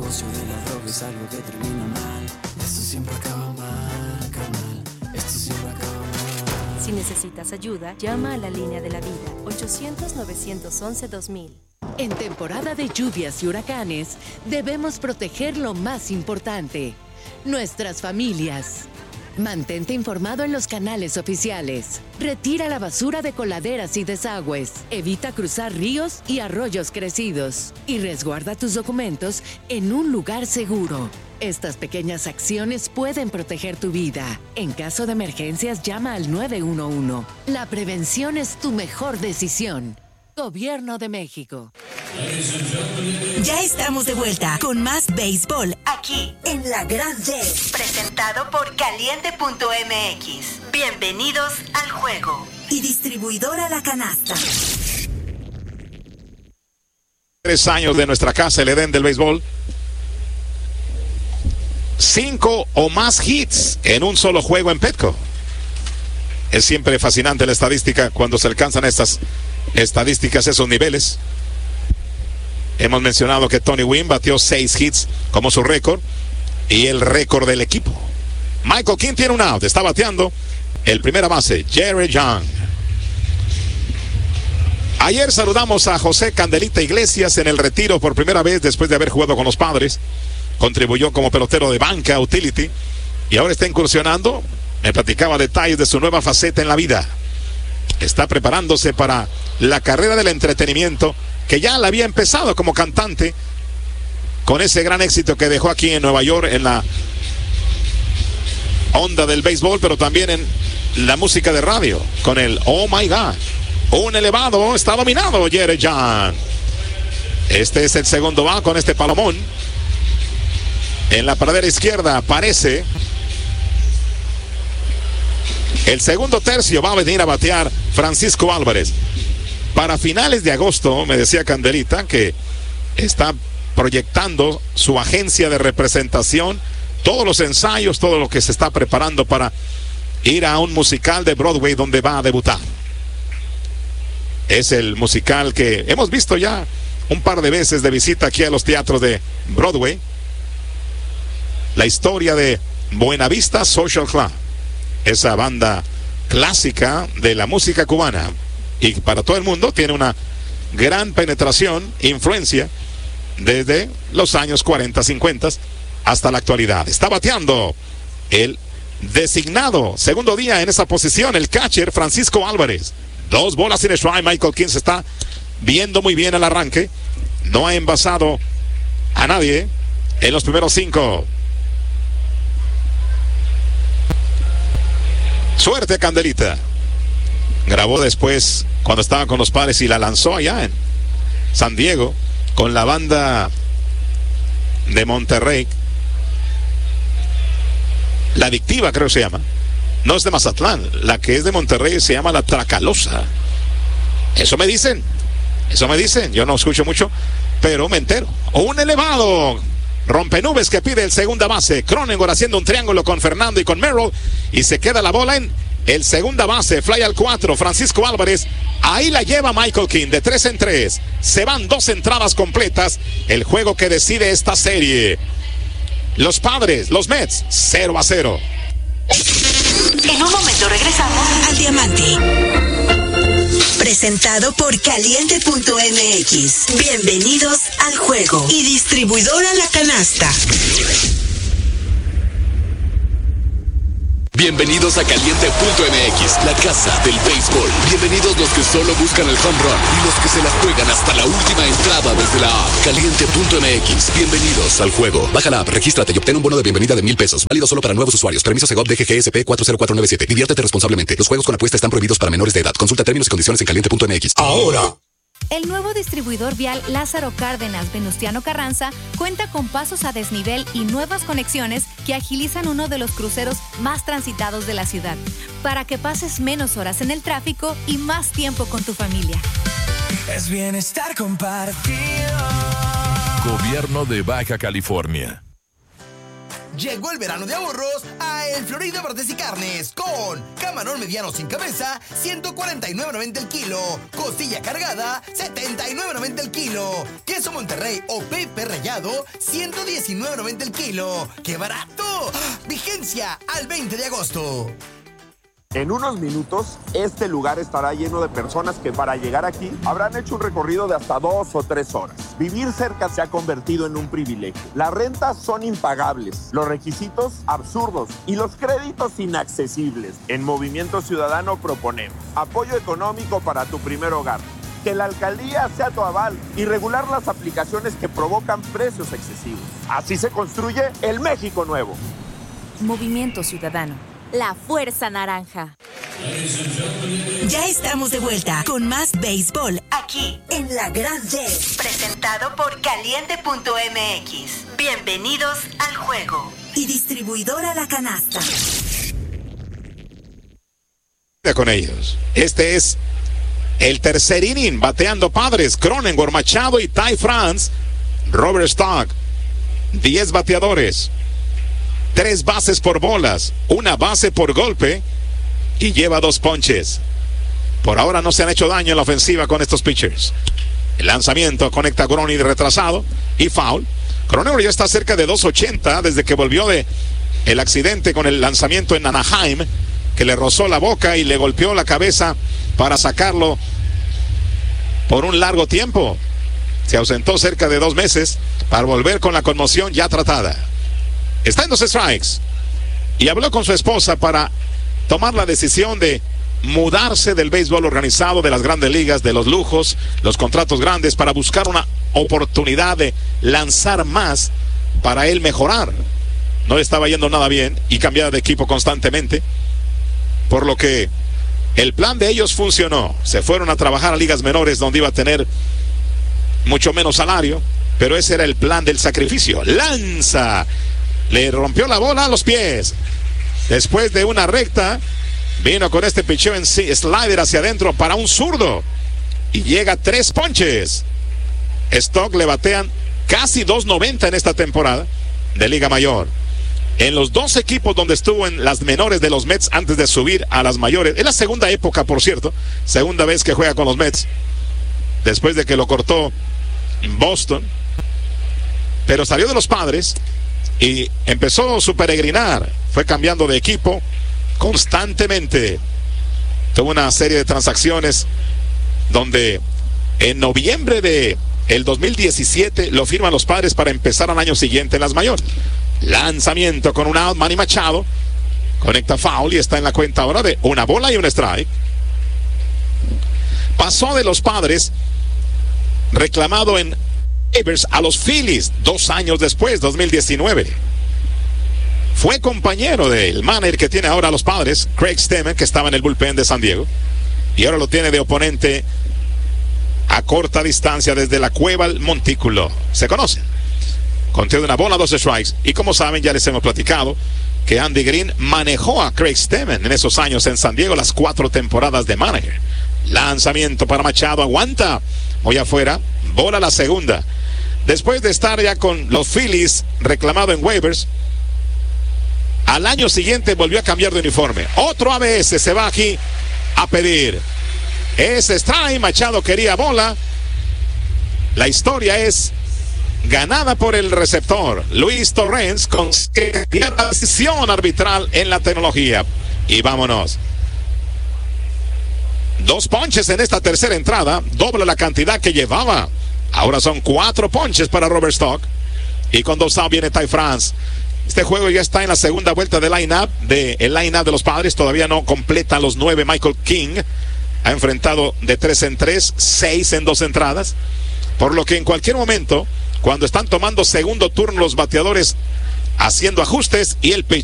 negocio de la droga es algo que termina mal. Esto siempre acaba mal, carnal. Esto siempre acaba mal. Si necesitas ayuda, llama a la línea de la vida, 800-911-2000. En temporada de lluvias y huracanes, debemos proteger lo más importante, nuestras familias. Mantente informado en los canales oficiales. Retira la basura de coladeras y desagües. Evita cruzar ríos y arroyos crecidos. Y resguarda tus documentos en un lugar seguro. Estas pequeñas acciones pueden proteger tu vida. En caso de emergencias, llama al 911. La prevención es tu mejor decisión. Gobierno de México. Ya estamos de vuelta con más béisbol aquí en La Gran Red, presentado por Caliente.mx. Bienvenidos al juego. Y distribuidora La Canasta. 3 años de nuestra casa, el Edén del béisbol. 5 o más hits en un solo juego en Petco. Es siempre fascinante la estadística cuando se alcanzan estas estadísticas, esos niveles. Hemos mencionado que Tony Gwynn batió 6 hits como su récord y el récord del equipo. Michael King tiene un out, está bateando el primera base, Jerry Young. Ayer saludamos a José Candelita Iglesias en el retiro por primera vez después de haber jugado con los Padres. Contribuyó como pelotero de banca, utility, y ahora está incursionando. Me platicaba detalles de su nueva faceta en la vida. Está preparándose para la carrera del entretenimiento, que ya la había empezado como cantante, con ese gran éxito que dejó aquí en Nueva York en la onda del béisbol, pero también en la música de radio, con el Oh My God. Un elevado, está dominado Jerry Young. Este es el segundo va con este palomón. En la pradera izquierda aparece el segundo tercio. Va a venir a batear Francisco Álvarez. Para finales de agosto, me decía Candelita, que está proyectando su agencia de representación, todos los ensayos, todo lo que se está preparando para ir a un musical de Broadway donde va a debutar. Es el musical que hemos visto ya un par de veces de visita aquí a los teatros de Broadway. La historia de Buenavista Social Club, esa banda clásica de la música cubana, y para todo el mundo tiene una gran penetración, influencia desde los años 40, 50 hasta la actualidad. Está bateando el designado segundo día en esa posición, el catcher Francisco Álvarez. 2 bolas sin strike. Michael King se está viendo muy bien al arranque. No ha envasado a nadie en los primeros 5. Suerte, Candelita. Grabó después cuando estaba con los Padres y la lanzó allá en San Diego con la banda de Monterrey. La Adictiva, creo que se llama. No es de Mazatlán. La que es de Monterrey se llama La Tracalosa. Eso me dicen. Yo no escucho mucho, pero me entero. Un elevado rompenubes que pide el segunda base. Cronenworth haciendo un triángulo con Fernando y con Merrill. Y se queda la bola en el segunda base. Fly al 4. Francisco Álvarez. Ahí la lleva Michael King de 3 en 3. Se van 2 entradas completas. El juego que decide esta serie. Los Padres, los Mets, 0-0. En un momento regresamos al Diamante. Presentado por Caliente.mx. Bienvenidos al juego. Y distribuidora La Canasta. Bienvenidos a Caliente.mx, la casa del béisbol. Bienvenidos los que solo buscan el home run y los que se la juegan hasta la última entrada desde la app. Caliente.mx, bienvenidos al juego. Baja la app, regístrate y obtén un bono de bienvenida de $1,000. Válido solo para nuevos usuarios. Permiso Segov DGGSP 40497. Diviértete responsablemente. Los juegos con apuesta están prohibidos para menores de edad. Consulta términos y condiciones en Caliente.mx. Ahora. El nuevo distribuidor vial Lázaro Cárdenas Venustiano Carranza cuenta con pasos a desnivel y nuevas conexiones que agilizan uno de los cruceros más transitados de la ciudad, para que pases menos horas en el tráfico y más tiempo con tu familia. Es bienestar compartido. Gobierno de Baja California. Llegó el verano de ahorros a El Florida Martes y Carnes con camarón mediano sin cabeza, $149.90 el kilo. Costilla cargada, $79.90 el kilo. Queso Monterrey o Pepe rallado, $119.90 el kilo. ¡Qué barato! Vigencia al 20 de agosto. En unos minutos, este lugar estará lleno de personas que para llegar aquí habrán hecho un recorrido de hasta 2 o 3 horas. Vivir cerca se ha convertido en un privilegio. Las rentas son impagables, los requisitos absurdos y los créditos inaccesibles. En Movimiento Ciudadano proponemos apoyo económico para tu primer hogar, que la alcaldía sea tu aval y regular las aplicaciones que provocan precios excesivos. Así se construye el México nuevo. Movimiento Ciudadano. La Fuerza Naranja. Ya estamos de vuelta con más béisbol aquí en La Gran Red. Presentado por Caliente.mx. Bienvenidos al juego. Y distribuidora La Canasta. Con ellos. Este es el tercer inning. Bateando Padres. Cronenworth, Machado y Ty France. Robert Stock. 10 bateadores. 3 bases por bolas, 1 base por golpe y lleva 2 ponches. Por ahora no se han hecho daño en la ofensiva con estos pitchers. El lanzamiento conecta a Grony retrasado y foul. Cronenworth ya está cerca de 2.80 desde que volvió de el accidente con el lanzamiento en Anaheim, que le rozó la boca y le golpeó la cabeza para sacarlo por un largo tiempo. Se ausentó cerca de 2 meses para volver con la conmoción ya tratada. Está en 2 strikes y habló con su esposa para tomar la decisión de mudarse del béisbol organizado, de las grandes ligas, de los lujos, los contratos grandes, para buscar una oportunidad de lanzar más para él mejorar. No le estaba yendo nada bien y cambiaba de equipo constantemente, por lo que el plan de ellos funcionó. Se fueron a trabajar a ligas menores donde iba a tener mucho menos salario, pero ese era el plan del sacrificio. Lanza. Le rompió la bola a los pies. Después de una recta, vino con este picheo en slider hacia adentro para un zurdo. Y llega 3 ponches. Stock le batean casi 2.90 en esta temporada de Liga Mayor. En los 2 equipos donde estuvo en las menores de los Mets antes de subir a las mayores. Es la segunda época, por cierto. Segunda vez que juega con los Mets. Después de que lo cortó Boston. Pero salió de los Padres y empezó su peregrinar. Fue cambiando de equipo constantemente. Tuvo una serie de transacciones donde en noviembre de el 2017 lo firman los Padres para empezar al año siguiente en las mayores. Lanzamiento con un out, Manny Machado conecta foul y está en la cuenta ahora de 1 bola y 1 strike. Pasó de los Padres reclamado en a los Phillies 2 años después, 2019. Fue compañero del manager que tiene ahora los Padres, Craig Stemmen, que estaba en el bullpen de San Diego, y ahora lo tiene de oponente a corta distancia desde la cueva al montículo. Se conocen. Contiene 1 bola, 2 strikes. Y como saben, ya les hemos platicado que Andy Green manejó a Craig Stemmen en esos años en San Diego, las 4 temporadas de manager. Lanzamiento para Machado, aguanta muy afuera, bola la segunda. Después de estar ya con los Phillies reclamado en waivers, al año siguiente volvió a cambiar de uniforme. Otro ABS se va aquí a pedir. Es strike, Machado quería bola. La historia es ganada por el receptor Luis Torrens con la decisión arbitral en la tecnología. Y vámonos. 2 ponches en esta tercera entrada, doble la cantidad que llevaba. Ahora son 4 ponches para Robert Stock. Y con 2 outs viene Ty France. Este juego ya está en la segunda vuelta del line-up de los Padres. Todavía no completan los 9. Michael King ha enfrentado de 3 en 3, 6 en 2 entradas. Por lo que en cualquier momento, cuando están tomando segundo turno los bateadores haciendo ajustes y el pitch